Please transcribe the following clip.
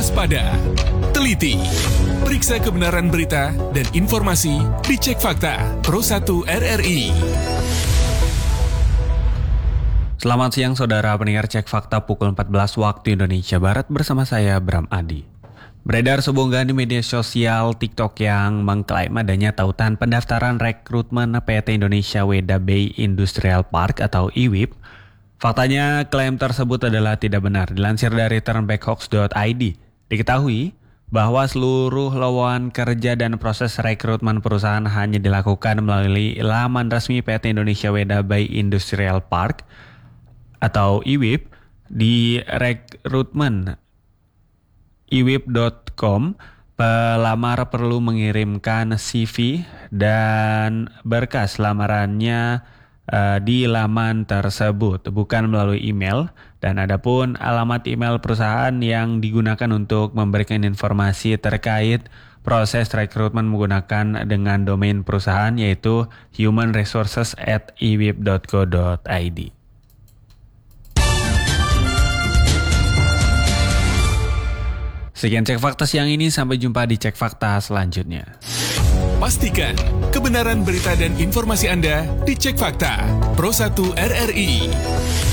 waspada, teliti, periksa kebenaran berita dan informasi di Cek Fakta Pro 1 RRI. Selamat siang saudara pendengar Cek Fakta pukul 14 waktu Indonesia Barat bersama saya Bram Adi. Beredar sebuah unggahan di media sosial TikTok yang mengklaim adanya tautan pendaftaran rekrutmen PT Indonesia Weda Bay Industrial Park atau IWIP. Faktanya klaim tersebut adalah tidak benar. Dilansir dari turnbackhoax.id, diketahui bahwa seluruh lowongan kerja dan proses rekrutmen perusahaan hanya dilakukan melalui laman resmi PT Indonesia Weda Bay Industrial Park atau IWIP di rekrutmen iwip.com. Pelamar perlu mengirimkan CV dan berkas lamarannya di laman tersebut, bukan melalui email. Dan adapun alamat email perusahaan yang digunakan untuk memberikan informasi terkait proses rekrutmen menggunakan dengan domain perusahaan yaitu humanresources@iwip.co.id. Sekian Cek Fakta siang ini, sampai jumpa di Cek Fakta selanjutnya. Pastikan kebenaran berita dan informasi Anda di Cek Fakta Pro 1 RRI.